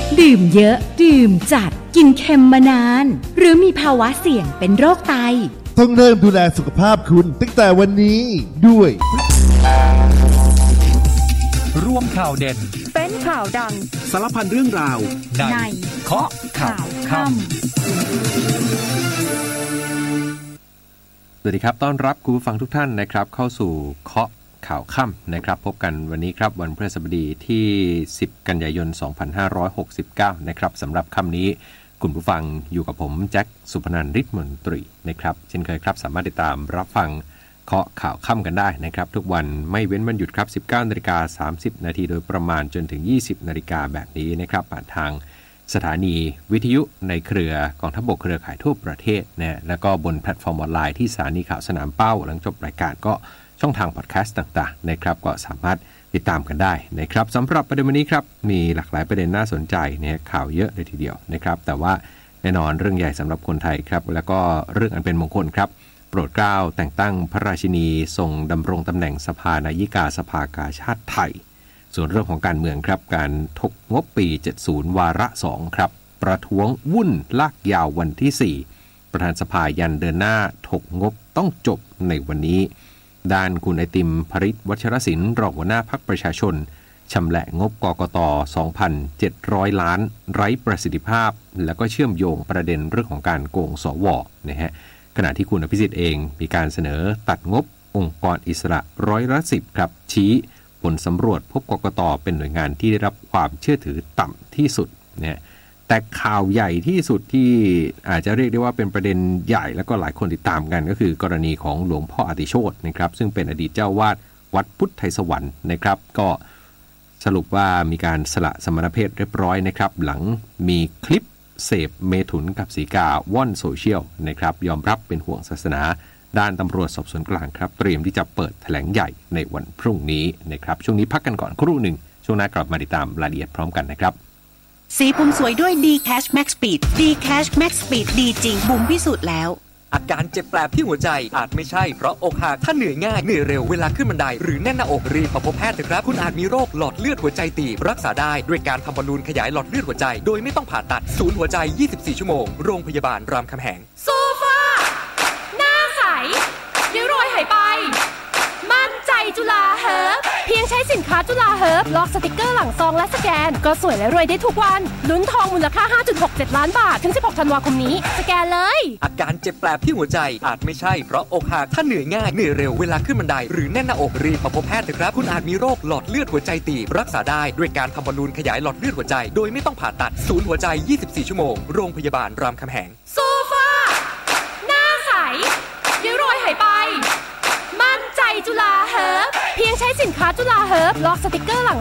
ดื่มเยอะดื่มจัดกินเค็มมานานหรือมีภาวะเสี่ยงเป็นโรคไตต้องเริ่มดูแลสุขภาพคุณตั้งแต่วันนี้ด้วยร่วมข่าวเด่นเป็นข่าวดังสารพันเรื่องราวในเคาะข่าวค่ำสวัสดีครับต้อนรับคุณผู้ฟังทุกท่านนะครับเข้าสู่เคาะข่าวค่ำนะครับพบกันวันนี้ครับวันพฤหัสบดีที่10กันยายน2569นะครับสำหรับค่ำนี้คุณผู้ฟังอยู่กับผมแจ็คสุพนันท์ฤทธิ์มนตรีนะครับเช่นเคยครับสามารถติดตามรับฟังเคาะข่าวค่ำกันได้นะครับทุกวันไม่เว้นวันหยุดครับ 19:30 น.โดยประมาณจนถึง 20 นาฬิกาแบบนี้นะครับผ่านทางสถานีวิทยุในเครือกองทัพบกเครือข่ายทั่วประเทศนะแล้วก็บนแพลตฟอร์มออนไลน์ที่สถานีข่าวสนามเป้าหลังจบรายการก็ช่องทางพอดแคสต์ต่างๆนะครับก็สามารถติดตามกันได้นะครับสำหรับประเด็นวันนี้ครับมีหลากหลายประเด็นน่าสนใจเนี่ยข่าวเยอะเลยทีเดียวนะครับแต่ว่าแน่นอนเรื่องใหญ่สำหรับคนไทยครับแล้วก็เรื่องอันเป็นมงคลครับโปรดเกล้าแต่งตั้งพระราชินีทรงดำรงตำแหน่งสภานายิกาสภากาชาดไทยส่วนเรื่องของการเมืองครับการถกงบปี70วาระ2ครับประท้วงวุ่นลากยาววันที่4ประธานสภายันเดินหน้าถกงบต้องจบในวันนี้ด้านคุณไอติมภริษวัชรศิลป์รองหัวหน้าพรรคประชาชนชำแหละงบกกต. 2,700 ล้านไร้ประสิทธิภาพแล้วก็เชื่อมโยงประเด็นเรื่องของการโกงสว.นะฮะขณะที่คุณอภิสิทธิ์เองมีการเสนอตัดงบองค์กรอิสระ10%ครับชี้ผลสำรวจพบกกต.เป็นหน่วยงานที่ได้รับความเชื่อถือต่ำที่สุดนะแต่ข่าวใหญ่ที่สุดที่อาจจะเรียกได้ว่าเป็นประเด็นใหญ่แล้วก็หลายคนติดตามกันก็คือกรณีของหลวงพ่ออติโชตินะครับซึ่งเป็นอดีตเจ้าวาดวัดพุทธไทยสวรรค์นะครับก็สรุปว่ามีการสละสมณเพศเรียบร้อยนะครับหลังมีคลิปเสพเมถุนกับสีกาว่อนโซเชียลนะครับยอมรับเป็นห่วงศาสนาด้านตำรวจสอบสวนกลางครับเตรียมที่จะเปิดแถลงใหญ่ในวันพรุ่งนี้นะครับช่วงนี้พักกันก่อนครู่หนึ่งช่วงหน้ากลับมาติดตามรายละเอียดพร้อมกันนะครับสีผมสวยด้วย D-Cash Max Speed D-Cash Max Speed ดีจริงบุ๋มพิสูจน์แล้วอาการเจ็บแปลบที่หัวใจอาจไม่ใช่เพราะอกหักถ้าเหนื่อยง่ายเหนื่อยเร็วเวลาขึ้นบันไดหรือแน่นหน้าอกรีบมาพบแพทย์เถอะครับคุณอาจมีโรคหลอดเลือดหัวใจตีบรักษาได้ด้วยการทำบอลลูนขยายหลอดเลือดหัวใจโดยไม่ต้องผ่าตัดศูนย์หัวใจ24ชั่วโมงโรงพยาบาลรามคำแหงโซฟาหน้าใสริ้วรอยหายไปมั่นใจจุฬาเฮิร์บเพียงใช้สินค้าจุฬาเฮิร์บลอกสติกเกอร์หลังซองและสแกนก็สวยและรวยได้ทุกวันลุ้นทองมูลค่า 5.67 ล้านบาทถึง16ธันวาคมนี้สแกนเลยอาการเจ็บแปลบที่หัวใจอาจไม่ใช่เพราะอกหักถ้าเหนื่อยง่ายเหนื่อยเร็วเวลาขึ้นบันไดหรือแน่นหน้าอกรีบมาพบแพทย์เถอะครับคุณอาจมีโรคหลอดเลือดหัวใจตีบรักษาได้ด้วยการทำบอลลูนขยายหลอดเลือดหัวใจโดยไม่ต้องผ่าตัดศูนย์หัวใจ24ชั่วโมงโรงพยาบาลรามคำแหงโซฟาหน้าใสริ้วรอยหายไปมั่นใจจุฬาเฮิร์บเพียงใช้สินค้าจุฬาเฮิร์บลอกสติกเกอร์หลัง